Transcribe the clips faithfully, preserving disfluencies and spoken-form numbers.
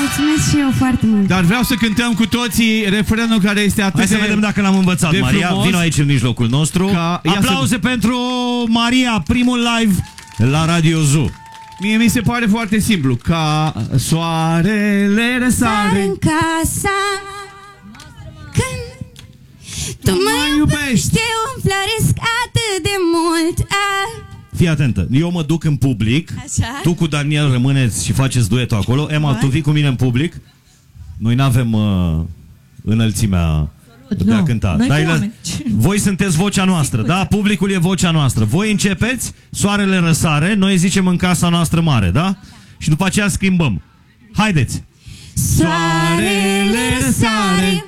Mulțumesc și eu foarte mult. Dar vreau să cântăm cu toții refrenul care este atât Hai de să vedem dacă l-am învățat, Maria. Vino aici în mijlocul nostru. Ca... Aplauze să... pentru Maria, primul live la Radio Zoo. Mie mi se pare foarte simplu. Ca soarele răsare în casa când tu mă iubești, eu înfloresc atât de mult. A... Fii atentă, eu mă duc în public. Așa. Tu cu Daniel rămâneți și faceți duetul acolo. Emma, tu vii cu mine în public. Noi n-avem uh, înălțimea de a cânta. Dar voi sunteți vocea noastră, da? Publicul e vocea noastră. Voi începeți, soarele răsare, noi zicem în casa noastră mare, da? Și după aceea schimbăm. Haideți! Soarele răsare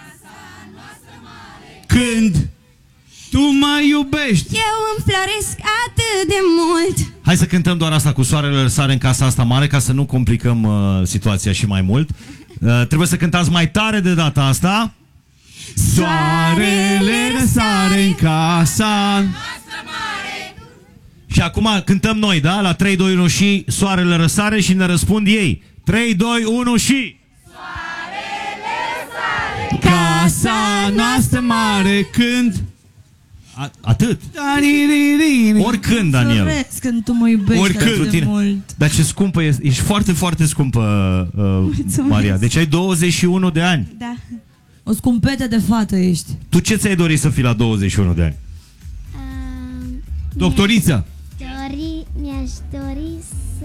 când tu mă iubești, eu înfloresc atât de mult. Hai să cântăm doar asta cu soarele răsare în casa asta mare, ca să nu complicăm uh, situația și mai mult. uh, Trebuie să cântați mai tare de data asta. Soarele răsare în casa noastră mare. Și acum cântăm noi, da? La trei, doi, unu și soarele răsare și ne răspund ei. trei, doi, unu și soarele răsare în casa noastră mare când... A, atât. Oricând, Daniel. Când tu mă iubești oricând de mult. Dar ce scumpă ești. Ești foarte, foarte scumpă, uh, Maria. Deci ai douăzeci și unu de ani. Da. O scumpetă de fată ești. Tu ce ți-ai dorit să fii la douăzeci și unu de ani? Uh, Doctoriță. Dori, mi-aș dori să...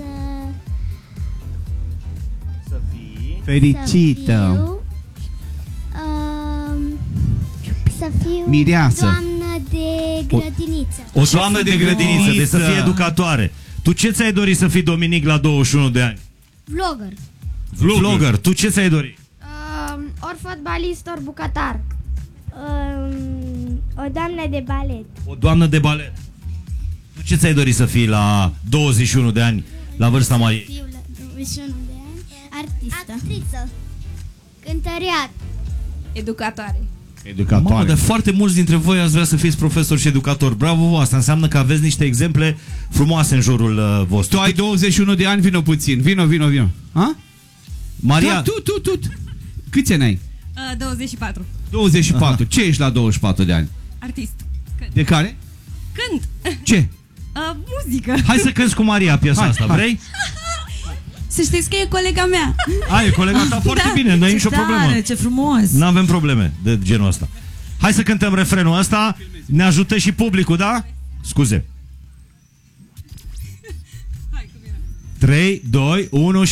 Să fii... Fericită. Să fiu, uh, să fiu mireasă. doamnă de grădiniță. O, o doamnă de grădiniță, de să fie educatoare. Tu ce ți-ai dorit să fii, Dominic, la douăzeci și unu de ani? Vlogger. Vlogger. Vlogger. Tu ce ți-ai dorit? Uh, ori fotbalist, ori bucătar. Uh, o doamnă de balet. O doamnă de balet. Tu ce ți-ai dorit să fii la douăzeci și unu de ani, la vârsta mai... Fiu la douăzeci și unu de ani. Artistă. Actriță. Cântăreat. Educatoare. Educatoare. Mamă, de foarte mulți dintre voi ați vrea să fiți profesor și educator. Bravo, asta înseamnă că aveți niște exemple frumoase în jurul uh, vostru. Tu ai douăzeci și unu de ani, vino puțin. Vino, vino, vino. Ha? Maria... Da, tu, tu, tu. Câți ani ai? Uh, douăzeci și patru. douăzeci și patru. Aha. Ce ești la douăzeci și patru de ani? Artist. Cânt. De care? Cânt. Ce? Uh, muzică. Hai să cânti cu Maria piesa hai, asta, hai. Vrei? Să știți că e colega mea. A, e colega ta foarte da. bine, nu ai nicio tare, problemă. Ce frumos. N-avem probleme de genul ăsta. Hai să cântăm refrenul ăsta. Ne ajută și publicul, da? Scuze. trei, doi, unu